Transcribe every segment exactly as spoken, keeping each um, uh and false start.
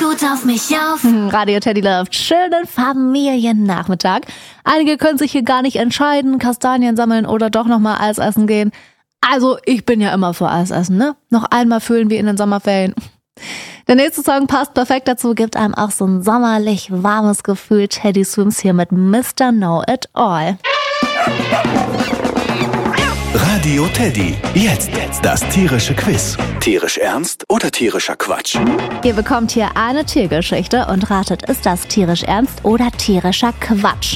gut auf mich auf. Radio Teddy läuft. Schönen Familiennachmittag. Einige können sich hier gar nicht entscheiden, Kastanien sammeln oder doch nochmal Eis essen gehen. Also, ich bin ja immer für Eis essen, ne? Noch einmal fühlen wie in den Sommerferien. Der nächste Song passt perfekt dazu, gibt einem auch so ein sommerlich warmes Gefühl. Teddy Swims hier mit Mister Know It All. Radio Teddy. Jetzt das tierische Quiz. Tierisch ernst oder tierischer Quatsch? Ihr bekommt hier eine Tiergeschichte und ratet, ist das tierisch ernst oder tierischer Quatsch?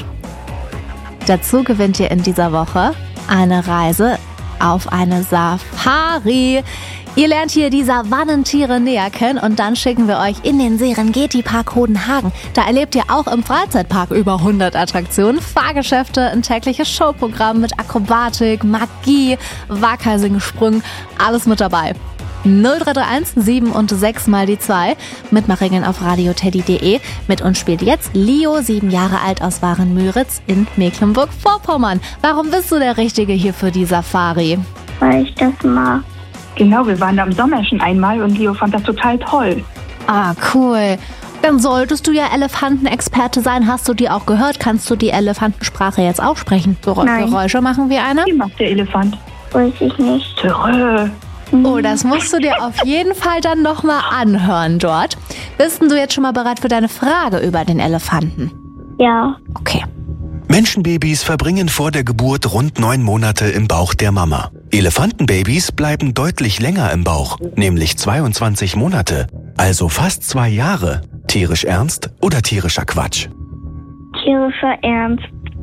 Dazu gewinnt ihr in dieser Woche eine Reise auf eine Safari. Ihr lernt hier die Savannentiere näher kennen und dann schicken wir euch in den Serengeti-Park Hodenhagen. Da erlebt ihr auch im Freizeitpark über hundert Attraktionen, Fahrgeschäfte, ein tägliches Showprogramm mit Akrobatik, Magie, Waghalsingsprüngen, alles mit dabei. null drei drei eins sieben und sechs mal die zwei. Mitmachregeln auf radioteddy punkt de. Mit uns spielt jetzt Leo, sieben Jahre alt aus Waren-Müritz in Mecklenburg-Vorpommern. Warum bist du der Richtige hier für die Safari? Weil ich das mag. Genau, wir waren da im Sommer schon einmal und Leo fand das total toll. Ah, cool. Dann solltest du ja Elefantenexperte sein. Hast du die auch gehört? Kannst du die Elefantensprache jetzt auch sprechen? Ger- Nein. Geräusche machen wir eine? Wie macht der Elefant? Weiß ich nicht. Törö. Oh, das musst du dir auf jeden Fall dann nochmal anhören dort. Bist denn du jetzt schon mal bereit für deine Frage über den Elefanten? Ja. Okay. Menschenbabys verbringen vor der Geburt rund neun Monate im Bauch der Mama. Elefantenbabys bleiben deutlich länger im Bauch, nämlich zweiundzwanzig Monate, also fast zwei Jahre. Tierisch ernst oder tierischer Quatsch? Tierischer Ernst.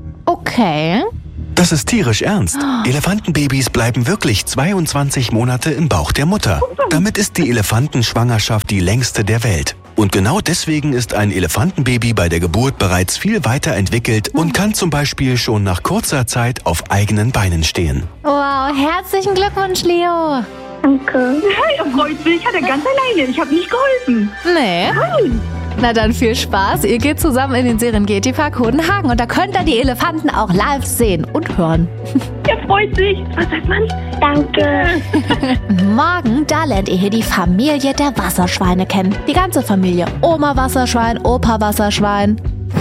Okay. Das ist tierisch ernst. Elefantenbabys bleiben wirklich zweiundzwanzig Monate im Bauch der Mutter. Damit ist die Elefantenschwangerschaft die längste der Welt. Und genau deswegen ist ein Elefantenbaby bei der Geburt bereits viel weiterentwickelt und kann zum Beispiel schon nach kurzer Zeit auf eigenen Beinen stehen. Wow, herzlichen Glückwunsch, Leo. Danke. Er freut sich, hat er ganz alleine. Ich habe nicht geholfen. Nee. Nein. Na dann viel Spaß. Ihr geht zusammen in den Serengeti-Park Hodenhagen und da könnt ihr die Elefanten auch live sehen und hören. Er freut sich. Was sagt man? Danke. Morgen, da lernt ihr hier die Familie der Wasserschweine kennen. Die ganze Familie. Oma Wasserschwein, Opa Wasserschwein.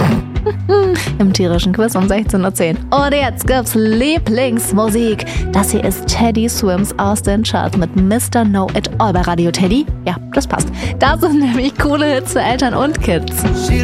Im tierischen Quiz um sechzehn Uhr zehn. Und jetzt gibt's Lieblingsmusik. Das hier ist Teddy Swims aus den Charts mit Mister Know It All bei Radio Teddy. Ja, das passt. Da sind nämlich coole Hits für Eltern und Kids.